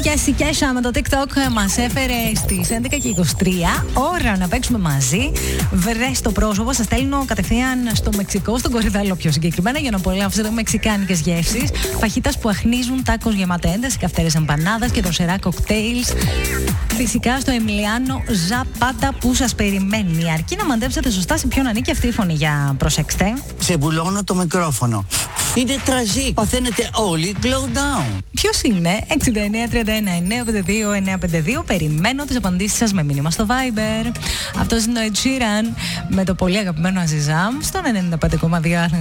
Yes, Κέσσα με το TikTok μας έφερε στις 11:23. Ώρα να παίξουμε μαζί. Βρες το πρόσωπο, σας στέλνω κατευθείαν στο Μεξικό, στον Κορυδαλό πιο συγκεκριμένα, για να απολαύσετε μεξικάνικες γεύσεις. Φαχίτας που αχνίζουν, τάκος γεμάτα ένταση, καυτέρες εμπανάδας και δοσερά κοκτέιλς. Φυσικά στο Εμιλιάνο Ζαπάτα που σας περιμένει. Αρκεί να μαντέψετε σωστά σε ποιον ανήκει αυτή η φωνή. Για προσέξτε. Ξεβουλώνω το μικρόφωνο. Είναι τραζί. Παθαίνετε όλοι glow down. Ποιος είναι? 6931-952-952. Περιμένω τις απαντήσεις σας με μήνυμα στο Viber. Αυτός είναι ο Ed Sheeran με το πολύ αγαπημένο Azizam στον 95,2.